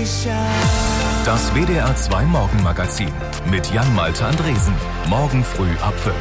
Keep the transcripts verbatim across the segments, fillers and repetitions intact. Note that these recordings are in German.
Das W D R zwei Morgenmagazin mit Jan-Malte Andresen. Morgen früh ab fünf.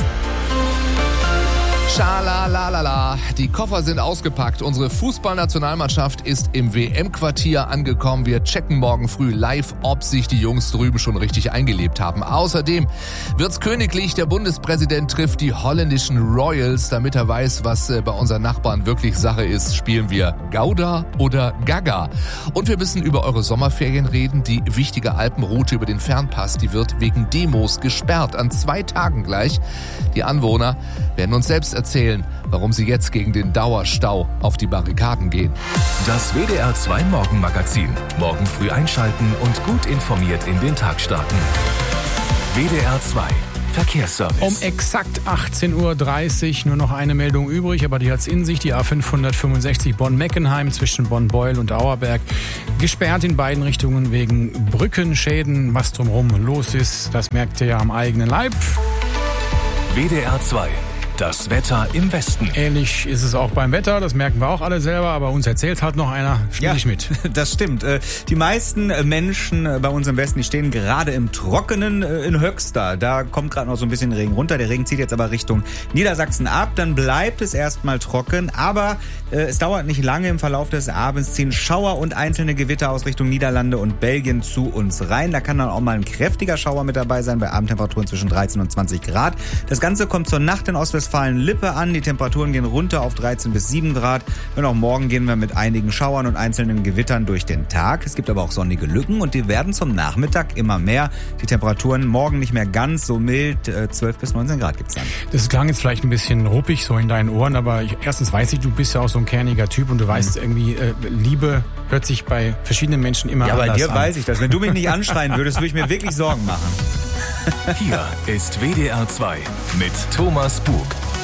Schalalalala, die Koffer sind ausgepackt. Unsere Fußballnationalmannschaft ist im W M-Quartier angekommen. Wir checken morgen früh live, ob sich die Jungs drüben schon richtig eingelebt haben. Außerdem wird's königlich. Der Bundespräsident trifft die holländischen Royals. Damit er weiß, was bei unseren Nachbarn wirklich Sache ist, spielen wir Gouda oder Gaga. Und wir müssen über eure Sommerferien reden. Die wichtige Alpenroute über den Fernpass, die wird wegen Demos gesperrt. An zwei Tagen gleich. Die Anwohner werden uns selbst erzählen, warum sie jetzt gegen den Dauerstau auf die Barrikaden gehen. Das W D R zwei Morgenmagazin. Morgen früh einschalten und gut informiert in den Tag starten. W D R zwei Verkehrsservice. Um exakt achtzehn Uhr dreißig nur noch eine Meldung übrig, aber die hat's in sich. Die A fünfhundertfünfundsechzig Bonn-Meckenheim zwischen Bonn-Beuel und Auerberg. Gesperrt in beiden Richtungen wegen Brückenschäden. Was drumherum los ist, das merkt ihr ja am eigenen Leib. W D R zwei. Das Wetter im Westen. Ähnlich ist es auch beim Wetter, das merken wir auch alle selber, aber uns erzählt halt noch einer, spiel ja, ich mit. Das stimmt. Die meisten Menschen bei uns im Westen, die stehen gerade im Trockenen in Höxter. Da kommt gerade noch so ein bisschen Regen runter. Der Regen zieht jetzt aber Richtung Niedersachsen ab. Dann bleibt es erstmal trocken, aber äh, es dauert nicht lange. Im Verlauf des Abends ziehen Schauer und einzelne Gewitter aus Richtung Niederlande und Belgien zu uns rein. Da kann dann auch mal ein kräftiger Schauer mit dabei sein, bei Abendtemperaturen zwischen dreizehn und zwanzig Grad. Das Ganze kommt zur Nacht in Ostwestfalen Lippe an. Die Temperaturen gehen runter auf dreizehn bis sieben Grad. Und auch morgen gehen wir mit einigen Schauern und einzelnen Gewittern durch den Tag. Es gibt aber auch sonnige Lücken und die werden zum Nachmittag immer mehr. Die Temperaturen morgen nicht mehr ganz so mild. zwölf bis neunzehn Grad gibt's dann. Das klang jetzt vielleicht ein bisschen ruppig so in deinen Ohren, aber ich, erstens weiß ich, du bist ja auch so ein kerniger Typ und du weißt mhm. irgendwie, äh, Liebe hört sich bei verschiedenen Menschen immer ja, anders an. Ja, bei dir weiß ich das. Wenn du mich nicht anschreien würdest, würde ich mir wirklich Sorgen machen. Hier ist W D R zwei mit Thomas Bug.